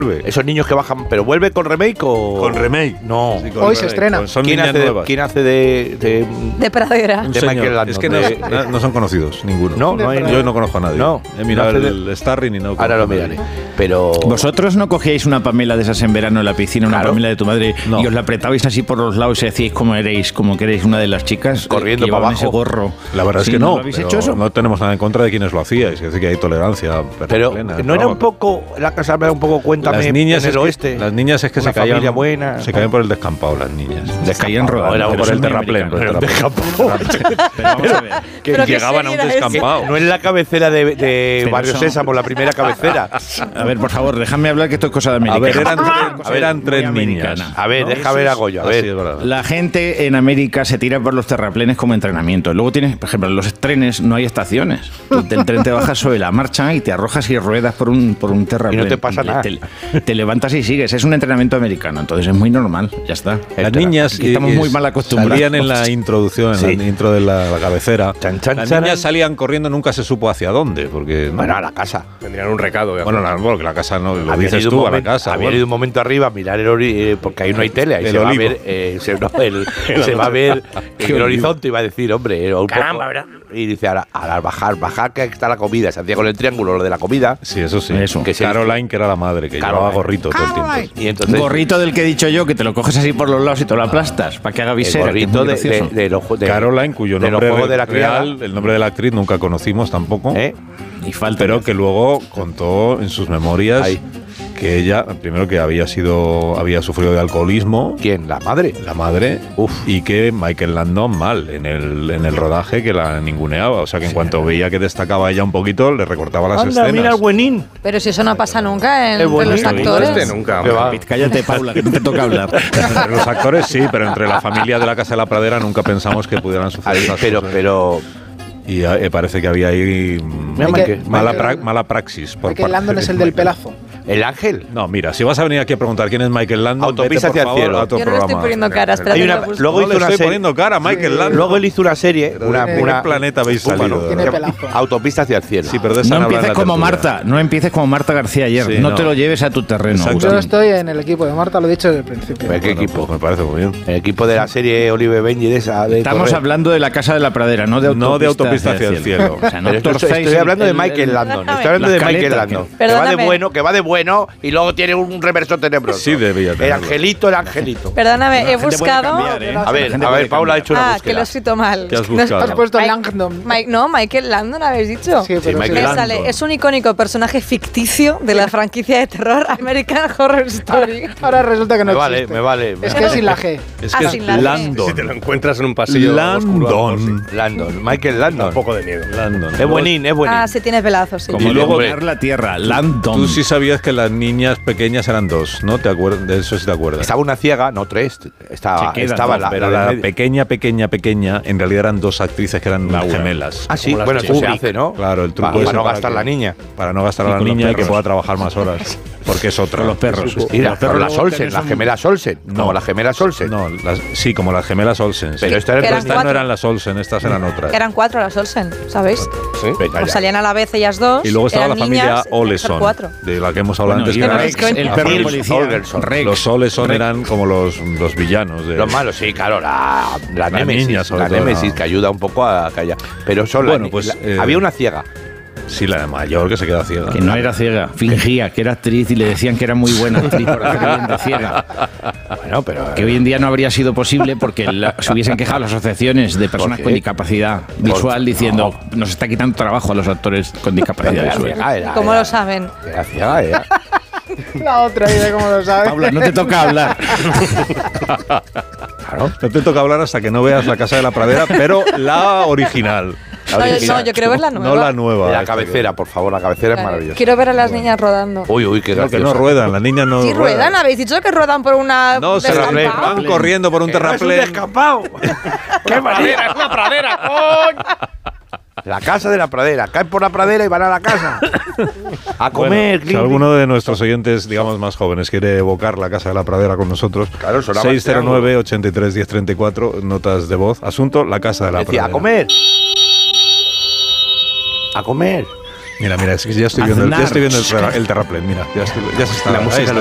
Esos niños que bajan, pero ¿vuelve con remake o...? Con remake. No. Sí, Hoy se estrena. Son ¿Quién niñas nuevas. hace de Pradera? Un de señor. Michael Landon? Es que no son conocidos, ninguno. No, Yo no conozco a nadie. No. He mirado No hace el starring y no Ahora lo conozco a miraré. nadie. Pero... ¿Vosotros no cogíais una Pamela de esas en verano en la piscina, una Claro. Pamela de tu madre, No. y os la apretabais así por los lados y decíais como que erais una de las chicas Corriendo que para llevaban abajo. ese gorro? La verdad Sí, es que no. ¿lo habéis pero hecho eso? No tenemos nada en contra de quienes lo hacíais. Es decir, que hay tolerancia Pero plena. no era un poco... La casa me da un poco cuéntame Las niñas en es el que- oeste. Las niñas es que Una se caían. familia buena. Se caían por el descampado, las niñas. Caían rodando. Era pero por son el muy terraplén. por el americanas. terraplén. Pero vamos a ver. Que ¿Pero qué llegaban a un serie era descampado. No es la cabecera de Pero Barrio son- Sésamo, la primera cabecera. A ver, por favor, déjame hablar que esto es cosa de A América. ver, eran tres muy niñas. americana. A ver, deja ver a Goyo, a Así ver. es verdad. La gente en América se tira por los terraplenes como entrenamiento. Luego tienes, por ejemplo, en los trenes no hay estaciones. Tú del tren te bajas sobre la marcha y te arrojas y ruedas por un terraplén. Y no te pasa nada. Te levantas y sigues. Es un entrenamiento americano, entonces es muy normal. Ya está. Las niñas Aquí estamos muy mal acostumbrados. salían en la introducción, Sí. en la intro de la cabecera. Chan, chan, Las charan. niñas salían corriendo, nunca se supo hacia dónde. Porque, Bueno, a la casa. Tendrían un recado. bueno, porque la casa no lo Habían dices ido tú un a la momento- casa. habían bueno. ido un momento arriba a mirar porque ahí no hay tele, ahí El se va a olivo. ver, se va a ver el horizonte y va a decir, hombre, un Caramba, poco. ¿verdad? Y dice, ahora bajar que está la comida, se hacía con el triángulo lo de la comida. Sí, eso sí. Eso. Que se- Caroline, que era la madre, que Caroline. llevaba gorrito todo el tiempo. Y Un entonces gorrito del que he dicho yo, que te lo coges así por los lados y te lo aplastas, para que haga el visera. que es gorrito muy gracioso. de Caroline, cuyo de los nombre juegos de la real, criada. el nombre de la actriz nunca conocimos tampoco. ¿Eh? Y falta. Pero que luego contó en sus memorias Ahí. que ella, primero que había sufrido de alcoholismo, ¿Quién? ¿La madre? la madre, Uf. y que Michael Landon mal en el rodaje, que la ninguneaba. O sea que en cuanto veía que destacaba ella un poquito, le recortaba las Anda, escenas. mira el buenín. Pero si eso no pasa nunca El entre buen los niño, actores. Este nunca. Que va. Cállate, Paula, que no te toca hablar. Entre los actores sí, pero entre la familia de la Casa de la Pradera nunca pensamos que pudieran suceder esas cosas. Pero Y parece que había ahí Mira, Michael- mala praxis por Michael parte Landon de es el del Michael. pelazo. el ángel. No, mira, si vas a venir aquí a preguntar quién es Michael Landon, Autopista vete, por hacia el favor, cielo. a otro Yo no le estoy programa. poniendo cara, espera. Hay una- luego No hizo le una estoy serie. poniendo cara a Michael Landon. Luego él hizo una serie, ¿De qué planeta habéis salido? Tiene que- pelazo. Autopista hacia el cielo. Sí, pero de esa No no hablan en empieces la como tertulia. Marta, no empieces como Marta García ayer. Sí, no, no. te lo lleves a tu terreno. Exacto. Yo Agustín. estoy en el equipo de Marta, lo he dicho desde el principio. ¿Qué Bueno, equipo? pues me parece muy bien. El equipo de la serie Olive Benji de esa. De Estamos Torre. hablando de la Casa de la Pradera, no de Autopista, No de Autopista hacia el cielo. O sea, no Pero esto- torzáis estoy hablando de el- Michael Landon. Perdóname. Estoy hablando La de Michael escaleta, Landon. que- Que va de Perdóname. bueno y luego tiene un reverso tenebroso. Sí, debía El tenerlo. angelito, el angelito. Perdóname, he La gente puede buscado. cambiar, ¿eh? A ver, La gente puede Paula ha cambiar. hecho una Ah, que búsqueda. lo he escrito mal. ¿Qué has No es- buscado? Has puesto Mike- Langdon. No, Michael Landon, ¿habéis dicho? Sí, pero Michael Me Landon. sale, es un icónico personaje ficticio de la franquicia de terror American Horror Story. Ahora resulta que no Me vale, existe. me vale. Es que es sin la G. Es Ah, que sin es la G. Landon. Si te lo encuentras en un pasillo Landon. Landon, Michael da Landon. un poco de miedo. Landon. Es buenín, es buenín. Ah, sí, tiene pelazos, sí. Como Y luego- luego la tierra, Landon. Tú sí sabías que las niñas pequeñas eran dos, ¿no? ¿Te acuerdas? De eso sí te acuerdas. Estaba una ciega, no tres. Estaba Se quedan la, Pero la la del medio. pequeña, en realidad eran dos actrices que eran gemelas. Ah, sí, Como las bueno, de eso se Kubrick. hace, ¿no? Claro, el truco Para ese no para gastar que- la niña. Para no gastar a Y la con los niña y que perros. pueda trabajar más horas. Porque es otra. Con los perros. Mira, Los perros pero las luego Olsen, tenés las un- gemelas Olsen. Como las gemelas Olsen. No, sí, como las gemelas Olsen. Pero sí. esta era Que eran el Estas cuatro. no eran las Olsen, estas eran otras. Que eran 4 las Olsen, ¿sabéis? ¿Sí? Venga, Pues ya. salían a la vez ellas dos. Y luego estaba la eran familia niñas, tenían que ser Oleson, 4. de la que hemos hablado Bueno, antes. y que no, era- es coña. el perro Nils policía. Holgersson. Rex. Los Oleson eran como los villanos. De, Los malos, sí, claro, la Las Némesis, niñas, sobre la todo, Némesis, no. que ayuda un poco a callar. Pero son Bueno, las- pues, había una ciega. Sí, la mayor que se queda ciega. Que no era ciega, fingía que era actriz y le decían que era muy buena actriz por hacer bien de ciega. Bueno, pero Que hoy en día no habría sido posible porque se hubiesen quejado las asociaciones de personas qué? con discapacidad visual diciendo nos está quitando trabajo a los actores con discapacidad era visual. ciega, era- ¿Cómo era- lo saben? Era ciega, era. La otra, y de cómo lo sabes. Paula, no te toca hablar. Claro. No te toca hablar hasta que no veas La Casa de la Pradera, pero la original. La No, original. yo quiero ver la nueva. No la nueva. La esta cabecera, por favor, la cabecera es Vale. maravillosa. Quiero ver a las niñas rodando. Uy, qué que, no, que graciosa. no ruedan, las niñas no Sí, ruedan, habéis dicho que ruedan por una. No, se descampado? van corriendo por un Que no es un terraplén. descampado. ¡Qué manera! ¡Es una pradera, coño! La casa de la pradera. Caen por la pradera y van a la casa. A comer, Bueno, si alguno de nuestros oyentes, digamos más jóvenes, quiere evocar La Casa de la Pradera con nosotros, Claro, sonaba el 609-83-1034, notas de voz. Asunto, La Casa de la Decía, Pradera. a comer. A comer. Mira, es que ya estoy viendo el terraplén, mira, ya se está. La música ahí está.